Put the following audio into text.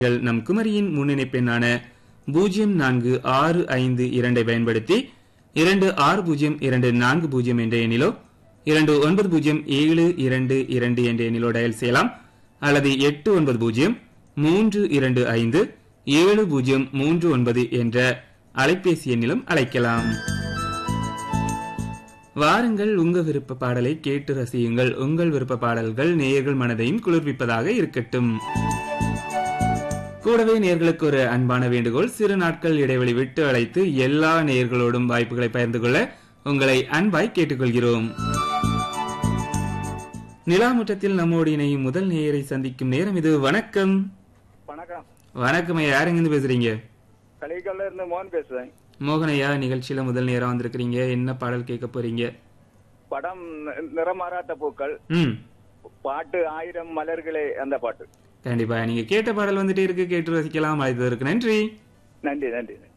நம் குமரியின் முன்னிணைப்பு எண்ணான 0465 பயன்படுத்தி 260240 என்ற எண்ணிலோ 290722 என்ற எண்ணிலோ டயல் செய்யலாம். அல்லது 8903257039 என்ற அலைபேசி எண்ணிலும் அழைக்கலாம். வாருங்கள், உங்க விருப்ப பாடலை கேட்டு ரசியுங்கள். உங்கள் விருப்ப பாடல்கள் நேயர்கள் மனதையும் குளிர்விப்பதாக இருக்கட்டும். கூடவே நேயர்களுக்கு ஒரு அன்பான வேண்டுகோள். சிறு நாட்கள் இடைவெளி விட்டு அழைத்து எல்லா நேயர்களோடும் வாய்ப்புகளை பகிர்ந்து கொள்ள உங்களை அன்பாய் கேட்டுக்கொள்கிறோம். நிலாமுற்றத்தில் நம்மோடு இணையும் முதல் நேயரை சந்திக்கும் நேரம் இது. வணக்கம். வணக்கம். வணக்கம் ஐயா, யாருங்கிருந்து பேசுறீங்க? கலிகல்ல இருந்து மோகன் பேசுறேன். மோகன் ஐயா, நிகழ்ச்சியில முதல் நேரம் வந்திருக்கிறீங்க. என்ன பாடல் கேட்க போறீங்க? படம் நிறமாறாத பூக்கள், பாட்டு 1000 மலர்களே, அந்த பாட்டு. கண்டிப்பா நீங்க கேட்ட பாடல் வந்துட்டே இருக்கு, கேட்டு ரசிக்கலாம். அழைத்ததற்கு நன்றி. நன்றி நன்றி.